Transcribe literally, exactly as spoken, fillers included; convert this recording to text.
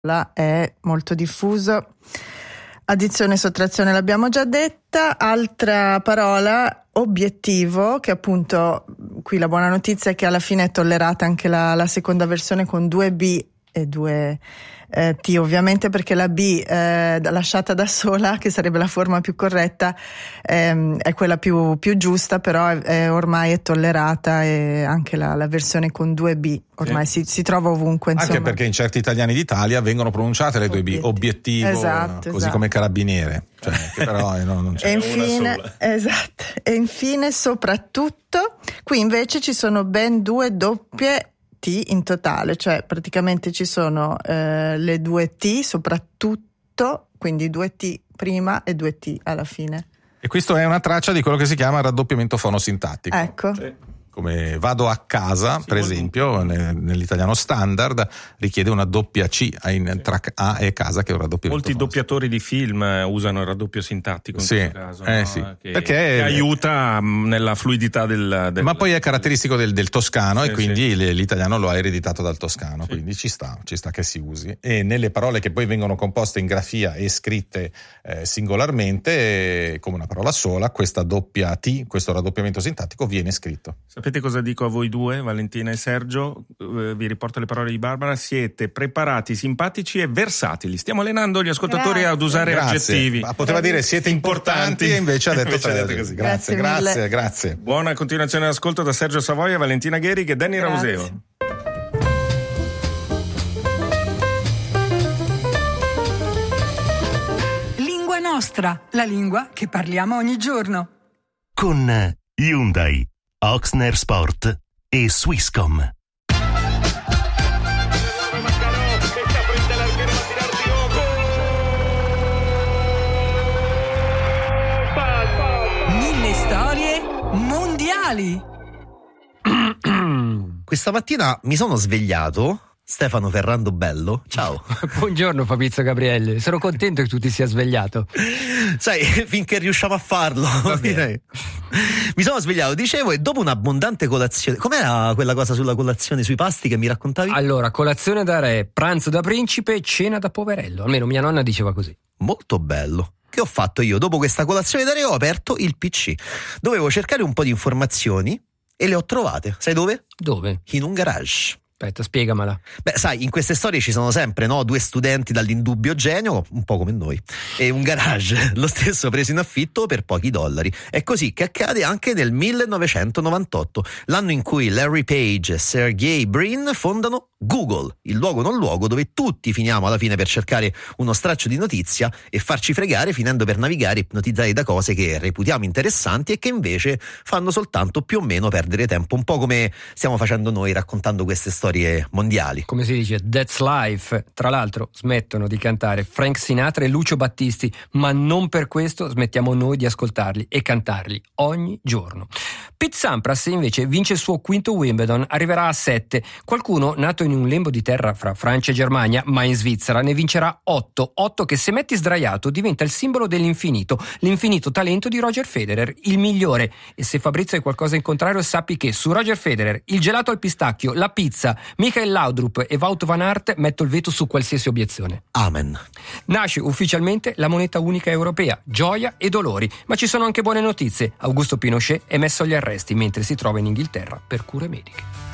è molto diffuso. Addizione e sottrazione l'abbiamo già detta. Altra parola, obiettivo, che appunto qui la buona notizia è che alla fine è tollerata anche la, la seconda versione con due B e due eh, T, ovviamente, perché la B eh, lasciata da sola, che sarebbe la forma più corretta, ehm, è quella più, più giusta, però è, è ormai è tollerata, e anche la, la versione con due B ormai sì. si, si trova ovunque, insomma. Anche perché in certi italiani d'Italia vengono pronunciate le due B, obiettivo, esatto, così esatto. come carabiniere, cioè, che però no, non c'è e infine, una sola. Esatto. E infine, soprattutto, qui invece ci sono ben due doppie T in totale, cioè praticamente ci sono eh, le due T soprattutto, quindi due T prima e due T alla fine. E questo è una traccia di quello che si chiama raddoppiamento fonosintattico. Ecco. Sì. Come vado a casa, sì, per esempio, ne, nell'italiano standard richiede una doppia C in, sì. tra A e casa, che è un raddoppiamento. Molti doppiatori di film usano il raddoppio sintattico in sì. questo caso, eh, no? sì. che, perché che aiuta nella fluidità del, del ma poi è caratteristico del, del toscano, sì, e quindi sì. l'italiano lo ha ereditato dal toscano, sì. quindi ci sta, ci sta che si usi. E nelle parole che poi vengono composte in grafia e scritte eh, singolarmente come una parola sola, questa doppia T, questo raddoppiamento sintattico viene scritto. Sapete cosa dico a voi due, Valentina e Sergio? Eh, vi riporto le parole di Barbara. Siete preparati, simpatici e versatili. Stiamo allenando gli ascoltatori grazie. ad usare grazie. aggettivi. Ma poteva dire siete importanti, e invece ha detto, invece ha detto così. Grazie, grazie, grazie, grazie. Buona continuazione d'ascolto da Sergio Savoia, Valentina Gheri e Danny grazie. Rauseo. Lingua nostra, la lingua che parliamo ogni giorno. Con Hyundai, Oxner Sport e Swisscom. Mille storie mondiali. Questa mattina mi sono svegliato. Stefano Ferrando Bello, ciao. Buongiorno Fabrizio Gabrielli, sono contento che tu ti sia svegliato. Sai, finché riusciamo a farlo. Mi sono svegliato, dicevo, e dopo un'abbondante colazione. Com'era quella cosa sulla colazione, sui pasti che mi raccontavi? Allora, colazione da re, pranzo da principe, cena da poverello. Almeno mia nonna diceva così. Molto bello. Che ho fatto io? Dopo questa colazione da re ho aperto il P C. Dovevo cercare un po' di informazioni e le ho trovate. Sai dove? Dove? In un garage. Aspetta, spiegamela. Beh, sai, in queste storie ci sono sempre, no? Due studenti dall'indubbio genio, un po' come noi, e un garage, lo stesso preso in affitto per pochi dollari. È così che accade anche nel millenovecentonovantotto, l'anno in cui Larry Page e Sergey Brin fondano Google, il luogo non luogo dove tutti finiamo alla fine per cercare uno straccio di notizia e farci fregare, finendo per navigare ipnotizzati da cose che reputiamo interessanti e che invece fanno soltanto più o meno perdere tempo, un po' come stiamo facendo noi raccontando queste storie mondiali. Come si dice, that's life. Tra l'altro smettono di cantare Frank Sinatra e Lucio Battisti, ma non per questo smettiamo noi di ascoltarli e cantarli ogni giorno. Pete Sampras invece vince il suo quinto Wimbledon, arriverà a sette. Qualcuno nato in un lembo di terra fra Francia e Germania, ma in Svizzera, ne vincerà otto. otto che se metti sdraiato diventa il simbolo dell'infinito, l'infinito talento di Roger Federer, il migliore. E se Fabrizio hai qualcosa in contrario, sappi che su Roger Federer, il gelato al pistacchio, la pizza, Michael Laudrup e Wout van Aert metto il veto su qualsiasi obiezione. Amen. Nasce ufficialmente la moneta unica europea, gioia e dolori, ma ci sono anche buone notizie. Augusto Pinochet è messo agli arresti mentre si trova in Inghilterra per cure mediche.